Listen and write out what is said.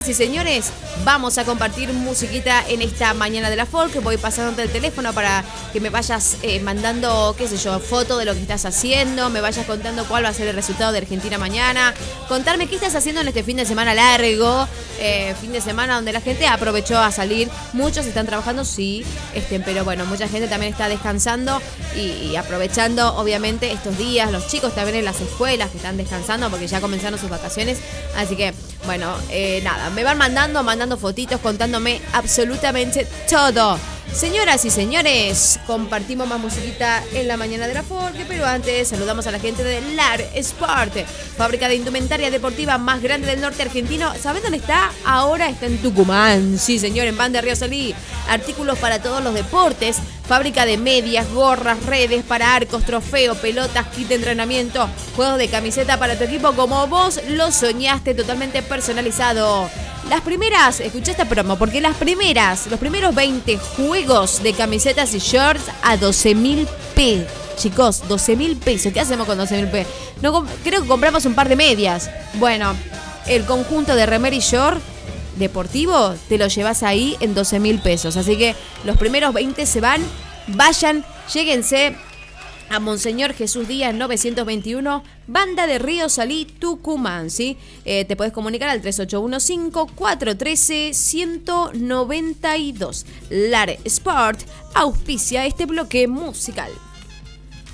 Sí, señores, vamos a compartir musiquita en esta mañana de la folk. Voy pasándote el teléfono para que me vayas mandando, qué sé yo, foto de lo que estás haciendo, me vayas contando cuál va a ser el resultado de Argentina mañana, contarme qué estás haciendo en este fin de semana largo, fin de semana donde la gente aprovechó a salir. Muchos están trabajando, sí, pero bueno, mucha gente también está descansando y aprovechando, obviamente, estos días. Los chicos también en las escuelas que están descansando porque ya comenzaron sus vacaciones. Así que, bueno, nada, me van mandando fotitos, contándome absolutamente todo. Señoras y señores, compartimos más musiquita en la mañana de la folk, pero antes saludamos a la gente de LAR Sport, fábrica de indumentaria deportiva más grande del norte argentino. ¿Sabés dónde está? Ahora está en Tucumán. Sí, señor, en Pan de Río Salí. Artículos para todos los deportes, fábrica de medias, gorras, redes para arcos, trofeo, pelotas, kit de entrenamiento, juegos de camiseta para tu equipo como vos lo soñaste, totalmente personalizado. Las primeras, escuché esta promo, porque los primeros 20 juegos de camisetas y shorts a 12.000 pesos. Chicos, 12.000 pesos. ¿Qué hacemos con 12.000 pesos? No, creo que compramos un par de medias. Bueno, el conjunto de remera y short deportivo te lo llevas ahí en 12.000 pesos. Así que los primeros 20 se van. Vayan, lléguense a Monseñor Jesús Díaz 921, Banda de Río Salí, Tucumán, ¿sí? Te podés comunicar al 3815-413-192. LAR Sport auspicia este bloque musical.